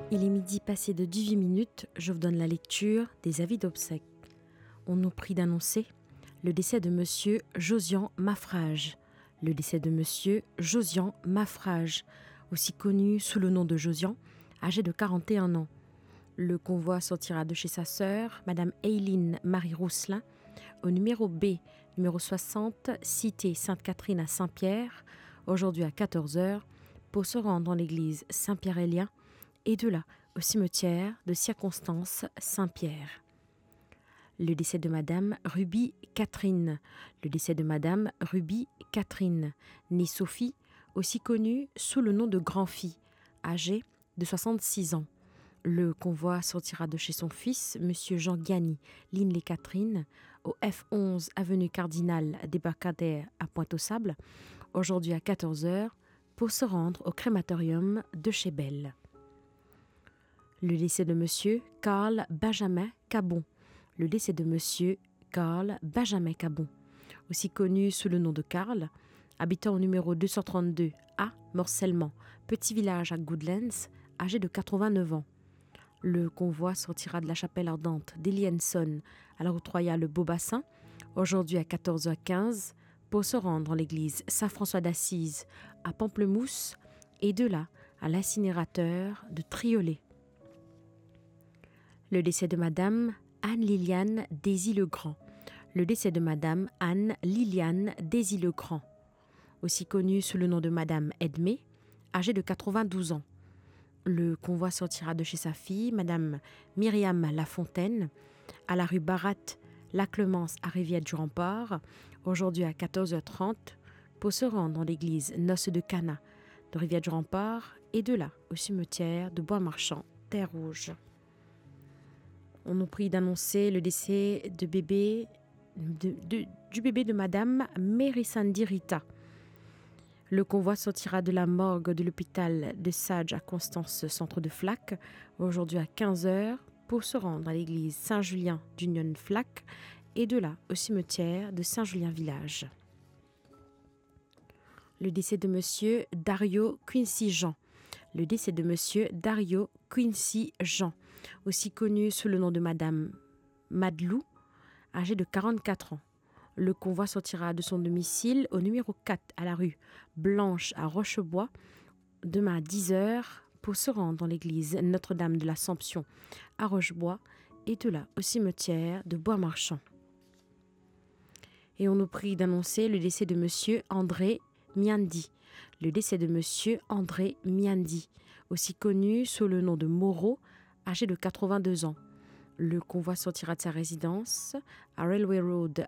Il est midi passé de 18 minutes, je vous donne la lecture des avis d'obsèques. On nous prie d'annoncer le décès de monsieur Josian Maffrage. Le décès de monsieur Josian Maffrage, aussi connu sous le nom de Josian, âgé de 41 ans. Le convoi sortira de chez sa sœur, madame Eileen Marie Rousselin, au numéro B, numéro 60, cité Sainte-Catherine à Saint-Pierre, aujourd'hui à 14h, pour se rendre dans l'église Saint-Pierre-et-Lien, et de là au cimetière de Circonstance Saint-Pierre. Le décès de madame Ruby Catherine. Le décès de madame Ruby Catherine, née Sophie, aussi connue sous le nom de Grand-Fille, âgée de 66 ans. Le convoi sortira de chez son fils, monsieur Jean Gagny, Line-les-Catherines, au F11 avenue Cardinal Débarcadère à Pointe-aux-Sables, aujourd'hui à 14h, pour se rendre au crématorium de Chébel. Le décès de monsieur Carl Benjamin Cabon. Le décès de monsieur Carl Benjamin Cabon, aussi connu sous le nom de Carl, habitant au numéro 232 A, Morcellement, petit village à Goodlands, âgé de 89 ans. Le convoi sortira de la chapelle ardente d'Elienson à la route royale Beaubassin, aujourd'hui à 14h15, pour se rendre dans l'église Saint-François d'Assise à Pamplemousse et de là à l'incinérateur de Triolet. Le décès de madame Anne-Liliane Désy-Legrand. Le décès de madame Anne-Liliane Désy-Legrand, aussi connue sous le nom de madame Edmé, âgée de 92 ans. Le convoi sortira de chez sa fille, madame Myriam Lafontaine, à la rue Barat-La Clemence à Rivière-du-Rempart, aujourd'hui à 14h30, pour se rendre dans l'église Noce de Cana de Rivière-du-Rempart et de là au cimetière de Bois-Marchand, Terre-Rouge. On nous prie d'annoncer le décès du bébé de madame Mérissandi Rita. Le convoi sortira de la morgue de l'hôpital de Sage à Constance, centre de Flac, aujourd'hui à 15h, pour se rendre à l'église Saint-Julien d'Union Flac et de là au cimetière de Saint-Julien-Village. Le décès de monsieur Dario Quincy Jean. Le décès de monsieur Dario Quincy Jean, aussi connu sous le nom de madame Madelou, âgée de 44 ans. Le convoi sortira de son domicile au numéro 4 à la rue Blanche à Rochebois, demain à 10h, pour se rendre dans l'église Notre-Dame de l'Assomption à Rochebois et de là au cimetière de Bois-Marchand. Et on nous prie d'annoncer le décès de monsieur André Miandi. Le décès de monsieur André Miandi, aussi connu sous le nom de Moreau, âgé de 82 ans. Le convoi sortira de sa résidence à Railway Road